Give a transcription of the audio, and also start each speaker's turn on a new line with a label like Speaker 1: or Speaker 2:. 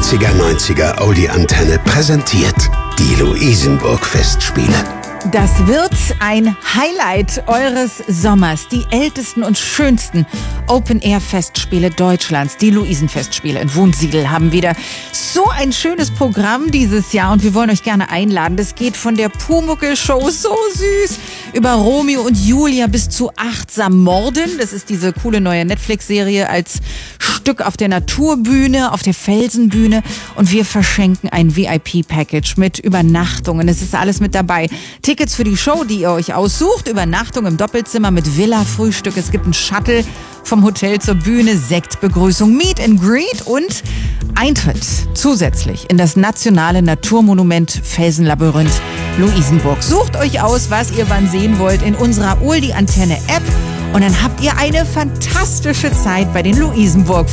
Speaker 1: 80er, 90er Oldie-Antenne präsentiert die Luisenburg-Festspiele.
Speaker 2: Das wird ein Highlight eures Sommers. Die ältesten und schönsten Open-Air-Festspiele Deutschlands, die Luisenfestspiele in Wunsiedel, haben wieder so ein schönes Programm dieses Jahr und wir wollen euch gerne einladen. Das geht von der Pumuckl-Show, so süß, über Romeo und Julia bis zu Achtsam Morden. Das ist diese coole neue Netflix-Serie als Stück auf der Naturbühne, auf der Felsenbühne, und wir verschenken ein VIP-Package mit Übernachtungen. Es ist alles mit dabei. Tickets für die Show, die ihr euch aussucht, Übernachtung im Doppelzimmer mit Villa-Frühstück. Es gibt ein Shuttle vom Hotel zur Bühne, Sektbegrüßung, Meet and Greet und Eintritt zusätzlich in das nationale Naturmonument Felsenlabyrinth Luisenburg. Sucht euch aus, was ihr wann sehen wollt in unserer Oldie-Antenne-App und dann habt ihr eine fantastische Zeit bei den Luisenburg